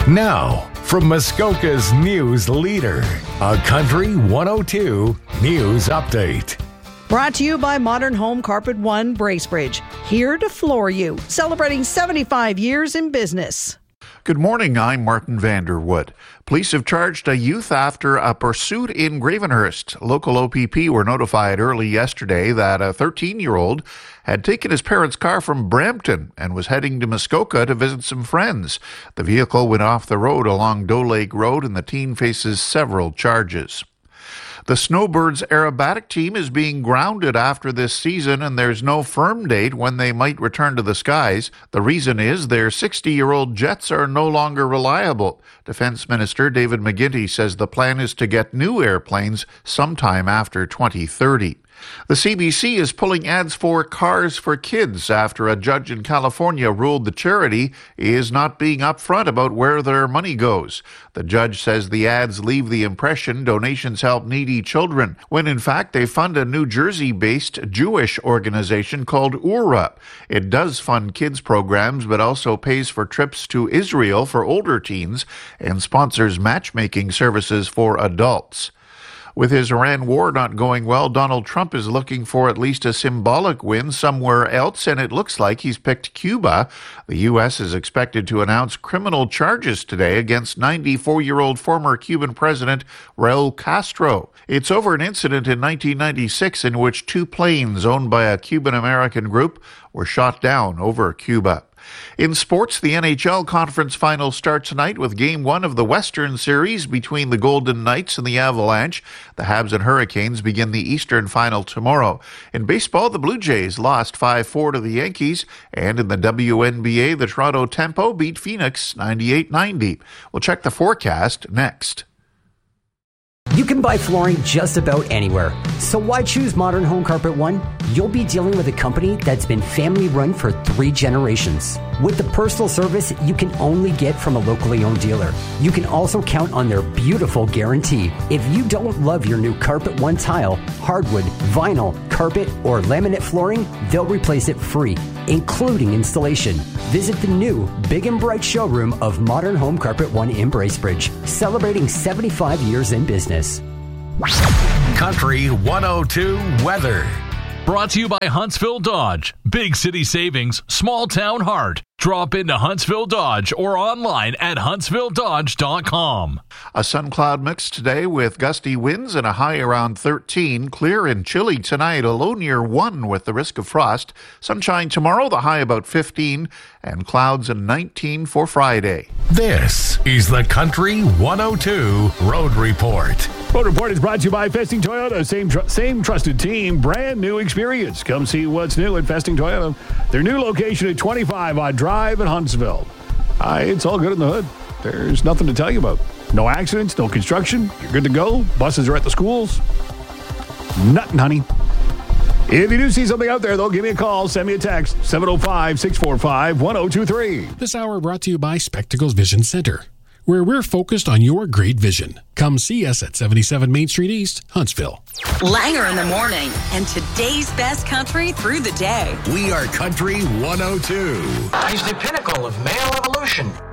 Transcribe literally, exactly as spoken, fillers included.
Now, from Muskoka's news leader, a Country one oh two News Update. Brought to you by Modern Home Carpet One, Bracebridge. Here to floor you. Celebrating seventy-five years in business. Good morning, I'm Martin Vanderwood. Police have charged a youth after a pursuit in Gravenhurst. Local O P P were notified early yesterday that a thirteen-year-old had taken his parents' car from Brampton and was heading to Muskoka to visit some friends. The vehicle went off the road along Doe Lake Road and the teen faces several charges. The Snowbirds aerobatic team is being grounded after this season, and there's no firm date when they might return to the skies. The reason is their sixty-year-old jets are no longer reliable. Defense Minister David McGuinty says the plan is to get new airplanes sometime after twenty thirty. The C B C is pulling ads for Cars for Kids after a judge in California ruled the charity is not being upfront about where their money goes. The judge says the ads leave the impression donations help needy children, when in fact they fund a New Jersey-based Jewish organization called U R A. It does fund kids programs, but also pays for trips to Israel for older teens and sponsors matchmaking services for adults. With his Iran war not going well, Donald Trump is looking for at least a symbolic win somewhere else, and it looks like he's picked Cuba. The U S is expected to announce criminal charges today against ninety-four-year-old former Cuban President Raul Castro. It's over an incident in nineteen ninety-six in which two planes owned by a Cuban-American group were shot down over Cuba. In sports, the N H L Conference Final starts tonight with Game one of the Western Series between the Golden Knights and the Avalanche. The Habs and Hurricanes begin the Eastern Final tomorrow. In baseball, the Blue Jays lost five four to the Yankees, and in the W N B A, the Toronto Tempo beat Phoenix ninety-eight ninety. We'll check the forecast next. You can buy flooring just about anywhere. So why choose Modern Home Carpet One? You'll be dealing with a company that's been family run for three generations. With the personal service you can only get from a locally owned dealer. You can also count on their beautiful guarantee. If you don't love your new Carpet One tile, hardwood, vinyl, carpet, or laminate flooring, they'll replace it free, including installation. Visit the new Big and Bright showroom of Modern Home Carpet One in Bracebridge, celebrating seventy-five years in business. Country one oh two weather. Brought to you by Huntsville Dodge. Big city savings, small town heart. Drop into Huntsville Dodge or online at huntsville dodge dot com. A sun cloud mix today with gusty winds and a high around thirteen. Clear and chilly tonight, a low near one with the risk of frost. Sunshine tomorrow, the high about fifteen, and clouds and nineteen for Friday. This is the Country one oh two Road Report. Road Report is brought to you by Festing Toyota. Same tr- same trusted team, brand new experience. Come see what's new at Festing Toyota. Their new location at twenty-five on Drive in Huntsville. Uh, it's all good in the hood. There's nothing to tell you about. No accidents, no construction. You're good to go. Buses are at the schools. Nothing, honey. If you do see something out there, though, give me a call. Send me a text. seven oh five, six four five, one oh two three. This hour brought to you by Spectacles Vision Center, where we're focused on your great vision. Come see us at seventy-seven Main Street East, Huntsville. Langer in the morning and today's best country through the day. We are Country one oh two. He's the pinnacle of male evolution.